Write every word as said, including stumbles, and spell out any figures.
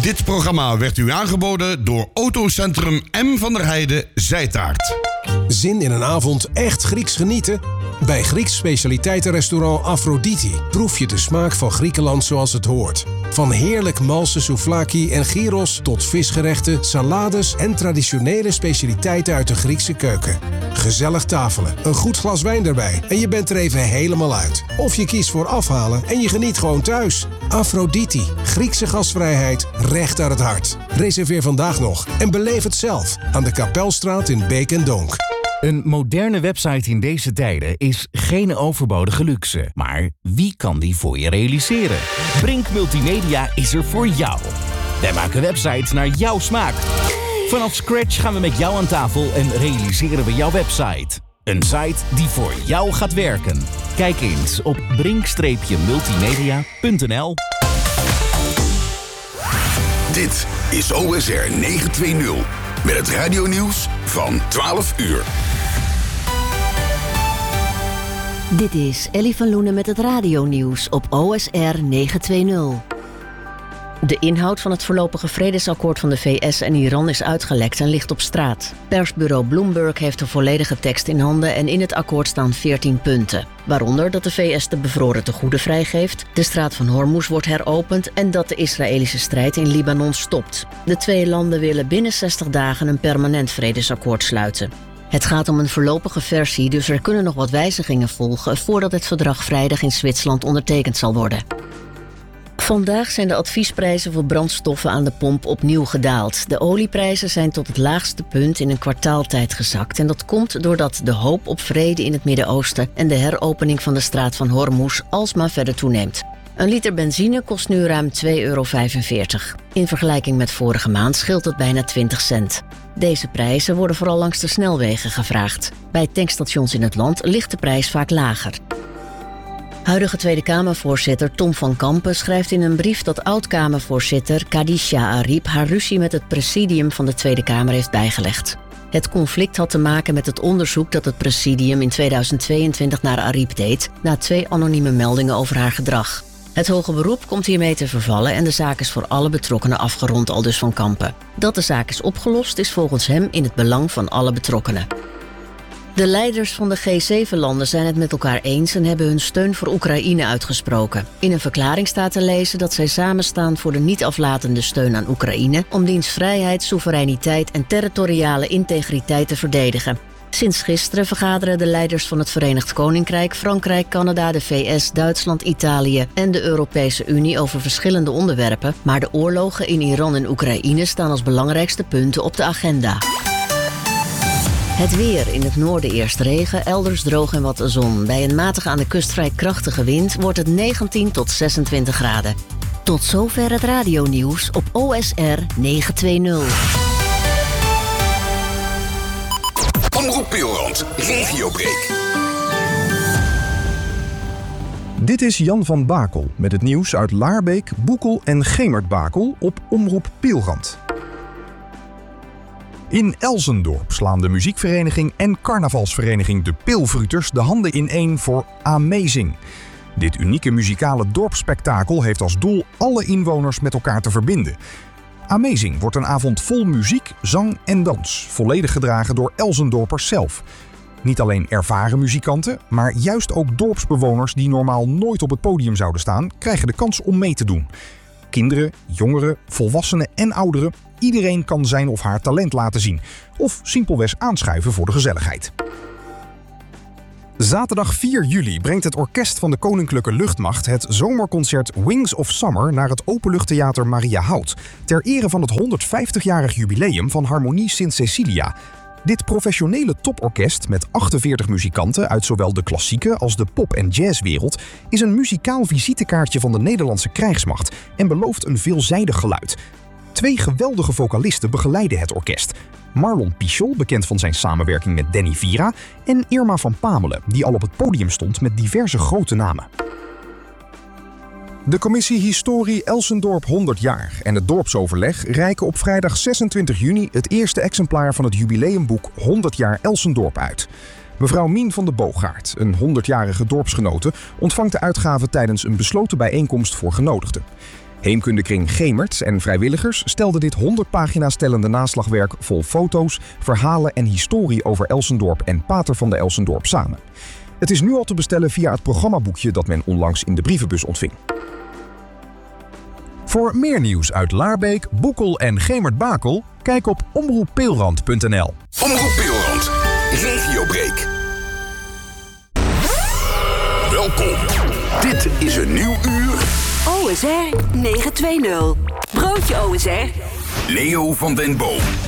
Dit programma werd u aangeboden door Autocentrum M van der Heijden Zijtaart. Zin in een avond echt Grieks genieten? Bij Grieks specialiteitenrestaurant Aphrodite proef je de smaak van Griekenland zoals het hoort. Van heerlijk malse souvlaki en gyros tot visgerechten, salades en traditionele specialiteiten uit de Griekse keuken. Gezellig tafelen, een goed glas wijn erbij en je bent er even helemaal uit. Of je kiest voor afhalen en je geniet gewoon thuis. Aphrodite, Griekse gastvrijheid, recht uit het hart. Reserveer vandaag nog en beleef het zelf aan de Kapelstraat in Beek en Donk. Een moderne website in deze tijden is geen overbodige luxe. Maar wie kan die voor je realiseren? Brink Multimedia is er voor jou. Wij maken websites naar jouw smaak. Vanaf scratch gaan we met jou aan tafel en realiseren we jouw website. Een site die voor jou gaat werken. Kijk eens op brink multimedia punt n l. Dit is O S R negenhonderdtwintig met het radionieuws van twaalf uur. Dit is Ellie van Loenen met het radionieuws op O S R negenhonderdtwintig. De inhoud van het voorlopige vredesakkoord van de V S en Iran is uitgelekt en ligt op straat. Persbureau Bloomberg heeft de volledige tekst in handen en in het akkoord staan veertien punten. Waaronder dat de V S de bevroren tegoeden vrijgeeft, de straat van Hormuz wordt heropend en dat de Israëlische strijd in Libanon stopt. De twee landen willen binnen zestig dagen een permanent vredesakkoord sluiten. Het gaat om een voorlopige versie, dus er kunnen nog wat wijzigingen volgen voordat het verdrag vrijdag in Zwitserland ondertekend zal worden. Vandaag zijn de adviesprijzen voor brandstoffen aan de pomp opnieuw gedaald. De olieprijzen zijn tot het laagste punt in een kwartaaltijd gezakt. En dat komt doordat de hoop op vrede in het Midden-Oosten en de heropening van de straat van Hormuz alsmaar verder toeneemt. Een liter benzine kost nu ruim twee euro vijfenveertig. In vergelijking met vorige maand scheelt het bijna twintig cent. Deze prijzen worden vooral langs de snelwegen gevraagd. Bij tankstations in het land ligt de prijs vaak lager. Huidige Tweede Kamervoorzitter Tom van Kampen schrijft in een brief dat oud-Kamervoorzitter Khadija Arib haar ruzie met het presidium van de Tweede Kamer heeft bijgelegd. Het conflict had te maken met het onderzoek dat het presidium in tweeduizend tweeëntwintig naar Arib deed na twee anonieme meldingen over haar gedrag. Het hoge beroep komt hiermee te vervallen en de zaak is voor alle betrokkenen afgerond, aldus Van Kampen. Dat de zaak is opgelost is volgens hem in het belang van alle betrokkenen. De leiders van de G zeven landen zijn het met elkaar eens en hebben hun steun voor Oekraïne uitgesproken. In een verklaring staat te lezen dat zij samenstaan voor de niet aflatende steun aan Oekraïne om diens vrijheid, soevereiniteit en territoriale integriteit te verdedigen. Sinds gisteren vergaderen de leiders van het Verenigd Koninkrijk, Frankrijk, Canada, de V S, Duitsland, Italië en de Europese Unie over verschillende onderwerpen, maar de oorlogen in Iran en Oekraïne staan als belangrijkste punten op de agenda. Het weer. In het noorden eerst regen, elders droog en wat zon. Bij een matige aan de kust vrij krachtige wind wordt het negentien tot zesentwintig graden. Tot zover het radionieuws op O S R negenhonderdtwintig. Omroep Pilrand, Regiobreak. Dit is Jan van Bakel met het nieuws uit Laarbeek, Boekel en Gemert-Bakel op Omroep Pilrand. In Elsendorp slaan de muziekvereniging en carnavalsvereniging De Pilvruuters de handen ineen voor Amazing. Dit unieke muzikale dorpsspektakel heeft als doel alle inwoners met elkaar te verbinden. Amazing wordt een avond vol muziek, zang en dans, volledig gedragen door Elsendorpers zelf. Niet alleen ervaren muzikanten, maar juist ook dorpsbewoners die normaal nooit op het podium zouden staan, krijgen de kans om mee te doen. Kinderen, jongeren, volwassenen en ouderen, iedereen kan zijn of haar talent laten zien. Of simpelweg aanschuiven voor de gezelligheid. Zaterdag vier juli brengt het orkest van de Koninklijke Luchtmacht het zomerconcert Wings of Summer naar het Openluchttheater Maria Hout, ter ere van het honderdvijftigjarig jubileum van Harmonie Sint Cecilia. Dit professionele toporkest met achtenveertig muzikanten uit zowel de klassieke als de pop- en jazzwereld is een muzikaal visitekaartje van de Nederlandse krijgsmacht en belooft een veelzijdig geluid. Twee geweldige vocalisten begeleiden het orkest. Marlon Pichol, bekend van zijn samenwerking met Danny Vira, en Irma van Pamelen, die al op het podium stond met diverse grote namen. De commissie Historie Elsendorp honderd jaar en het dorpsoverleg reiken op vrijdag zesentwintig juni het eerste exemplaar van het jubileumboek honderd jaar Elsendorp uit. Mevrouw Mien van de Boogaard, een honderdjarige dorpsgenote, ontvangt de uitgave tijdens een besloten bijeenkomst voor genodigden. Heemkundekring Gemert en vrijwilligers stelden dit honderd pagina's tellende naslagwerk vol foto's, verhalen en historie over Elsendorp en Pater van de Elsendorp samen. Het is nu al te bestellen via het programmaboekje dat men onlangs in de brievenbus ontving. Voor meer nieuws uit Laarbeek, Boekel en Gemert-Bakel, kijk op omroep peelrand punt n l. Omroep Peelrand, Regiobreak. Welkom. Dit is een nieuw uur. O S R negen twee nul. Broodje O S R. Leo van den Boom.